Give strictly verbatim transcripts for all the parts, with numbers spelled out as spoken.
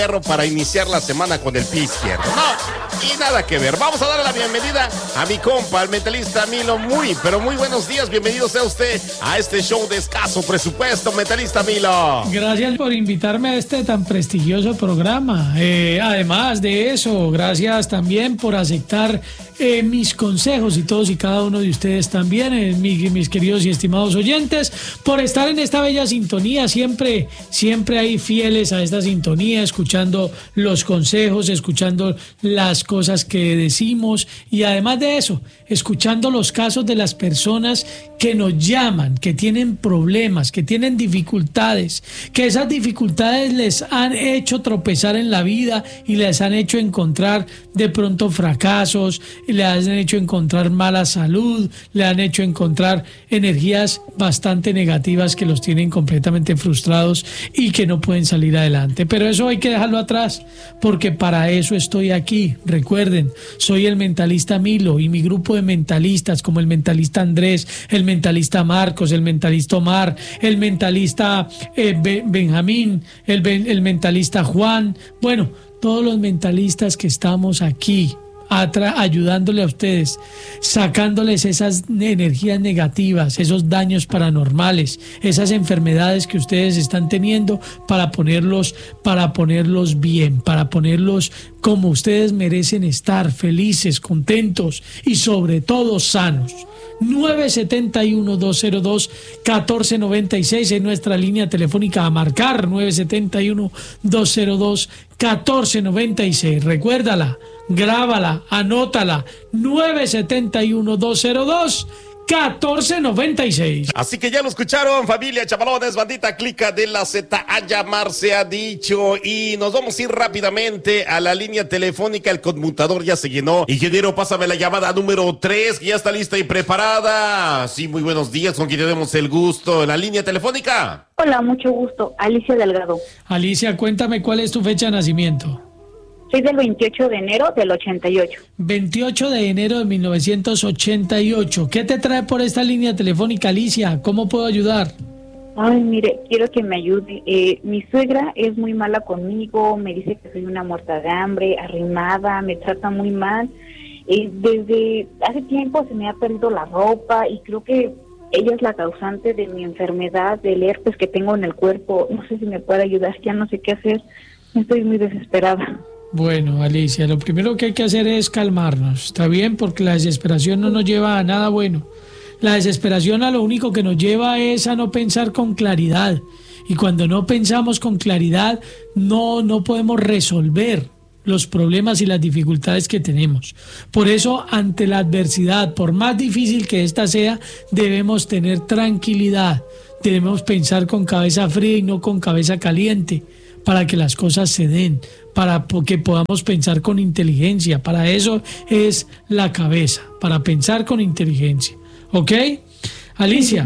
para iniciar la semana con el pie izquierdo. No, y nada que ver. Vamos a darle la bienvenida a mi compa, el mentalista Milo. Muy, pero muy buenos días. Bienvenido sea usted a este show de escaso presupuesto, mentalista Milo. Gracias por invitarme a este tan prestigioso programa. Eh, además de eso, gracias también por aceptar eh, mis consejos y todos y cada uno de ustedes también, eh, mis, mis queridos y estimados oyentes, por estar en esta bella sintonía. Siempre, siempre hay fieles a esta sintonía, escuchando los consejos, escuchando las cosas que decimos y además de eso, escuchando los casos de las personas que nos llaman, que tienen problemas, que tienen dificultades, que esas dificultades les han hecho tropezar en la vida y les han hecho encontrar de pronto fracasos, les han hecho encontrar mala salud, le han hecho encontrar energías bastante negativas que los tienen completamente frustrados y que no pueden salir adelante. Pero eso hay que dejarlo atrás, porque para eso estoy aquí. Recuerden, soy el mentalista Milo y mi grupo de mentalistas, como el mentalista Andrés, el mentalista Marcos, el mentalista Omar, el mentalista eh, Be- Benjamín, el, el mentalista Juan, bueno, todos los mentalistas que estamos aquí Atra- ayudándole a ustedes, sacándoles esas energías negativas, esos daños paranormales, esas enfermedades que ustedes están teniendo para ponerlos, para ponerlos bien, para ponerlos como ustedes merecen estar, felices, contentos y sobre todo sanos. nueve siete uno, dos cero dos, uno cuatro nueve seis en nuestra línea telefónica a marcar nueve siete uno, dos cero dos, uno cuatro nueve seis. Recuérdala, grábala, anótala, nueve siete uno, dos cero dos, uno cuatro nueve seis. Así que ya lo escucharon, familia, chavalones, bandita clica de la Z, a llamar se ha dicho. Y nos vamos a ir rápidamente a la línea telefónica. El conmutador ya se llenó. Ingeniero, pásame la llamada número tres, que ya está lista y preparada. Sí, muy buenos días, con quien tenemos el gusto en la línea telefónica. Hola, mucho gusto, Alicia Delgado. Alicia, cuéntame cuál es tu fecha de nacimiento. Soy del veintiocho de enero del ochenta y ocho. veintiocho de enero de mil novecientos ochenta y ocho. ¿Qué te trae por esta línea telefónica, Alicia? ¿Cómo puedo ayudar? Ay, mire, quiero que me ayude. Eh, mi suegra es muy mala conmigo, me dice que soy una muerta de hambre, arrimada, me trata muy mal. Eh, desde hace tiempo se me ha perdido la ropa y creo que ella es la causante de mi enfermedad, del herpes que tengo en el cuerpo. No sé si me puede ayudar, ya no sé qué hacer. Estoy muy desesperada. Bueno, Alicia, lo primero que hay que hacer es calmarnos, ¿está bien? Porque la desesperación no nos lleva a nada bueno. La desesperación a lo único que nos lleva es a no pensar con claridad. Y cuando no pensamos con claridad, no, no podemos resolver los problemas y las dificultades que tenemos. Por eso, ante la adversidad, por más difícil que ésta sea, debemos tener tranquilidad. Debemos pensar con cabeza fría y no con cabeza caliente, para que las cosas se den, para que podamos pensar con inteligencia. Para eso es la cabeza, para pensar con inteligencia. ¿Ok? Alicia,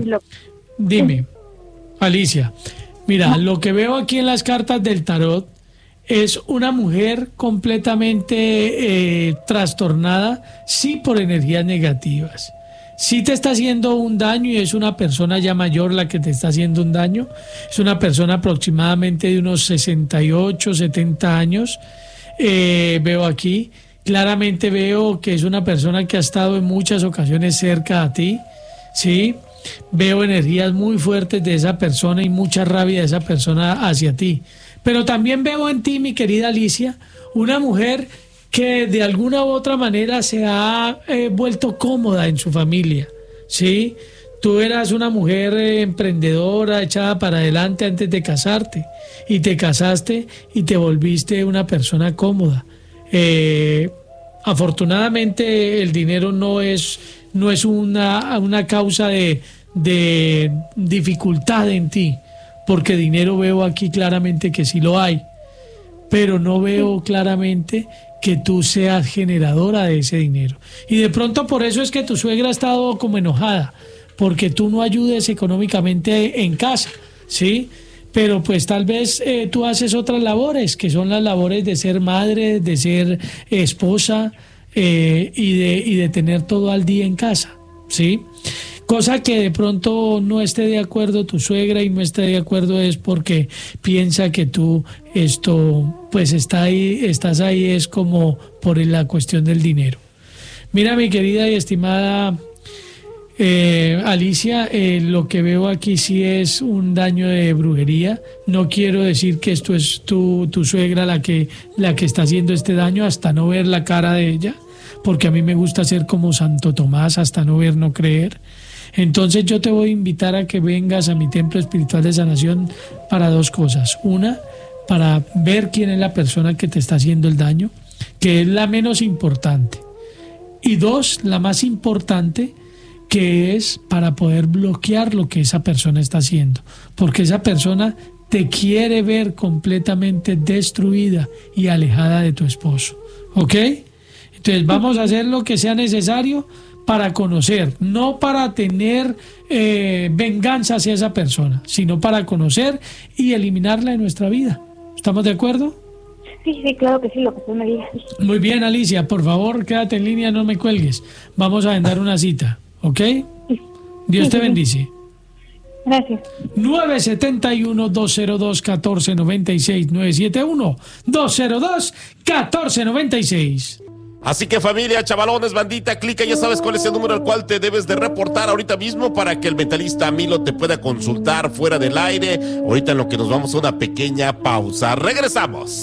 dime, Alicia, mira, lo que veo aquí en las cartas del tarot es una mujer completamente eh, trastornada, sí, por energías negativas. Sí te está haciendo un daño y es una persona ya mayor la que te está haciendo un daño. Es una persona aproximadamente de unos sesenta y ocho, setenta años. Eh, veo aquí, claramente veo que es una persona que ha estado en muchas ocasiones cerca a ti. Sí, veo energías muy fuertes de esa persona y mucha rabia de esa persona hacia ti. Pero también veo en ti, mi querida Alicia, una mujer que de alguna u otra manera se ha eh, vuelto cómoda en su familia, ¿sí? Tú eras una mujer eh, emprendedora, echada para adelante antes de casarte, y te casaste y te volviste una persona cómoda. Eh, afortunadamente el dinero no es, no es una, una causa de, de dificultad en ti, porque dinero veo aquí claramente que sí lo hay, pero no veo claramente que tú seas generadora de ese dinero. Y de pronto por eso es que tu suegra ha estado como enojada, porque tú no ayudes económicamente en casa, ¿sí? Pero pues tal vez eh, tú haces otras labores, que son las labores de ser madre, de ser esposa eh, y, de, y de tener todo al día en casa, ¿sí? Cosa que de pronto no esté de acuerdo tu suegra y no esté de acuerdo es porque piensa que tú esto pues está ahí, estás ahí es como por la cuestión del dinero. Mira, mi querida y estimada eh, Alicia, eh, lo que veo aquí sí es un daño de brujería. No quiero decir que esto es tu, tu suegra la que, la que está haciendo este daño hasta no ver la cara de ella, porque a mí me gusta ser como Santo Tomás, hasta no ver, no creer. Entonces yo te voy a invitar a que vengas a mi templo espiritual de sanación para dos cosas. Una, para ver quién es la persona que te está haciendo el daño, que es la menos importante. Y dos, la más importante, que es para poder bloquear lo que esa persona está haciendo. Porque esa persona te quiere ver completamente destruida y alejada de tu esposo. ¿Ok? Entonces vamos a hacer lo que sea necesario para conocer, no para tener eh, venganza hacia esa persona, sino para conocer y eliminarla de nuestra vida. ¿Estamos de acuerdo? Sí, sí, claro que sí, lo que tú me digas. Muy bien, Alicia, por favor, quédate en línea, no me cuelgues. Vamos a agendar una cita, ¿ok? Sí. Dios Sí, te sí, bendice. Gracias. nueve siete uno, dos cero dos, uno cuatro nueve seis, nueve siete uno, dos cero dos, uno cuatro nueve seis. Así que familia, chavalones, bandita, clica, ya sabes cuál es el número al cual te debes de reportar ahorita mismo para que el mentalista Milo te pueda consultar fuera del aire. Ahorita en lo que nos vamos a una pequeña pausa. Regresamos.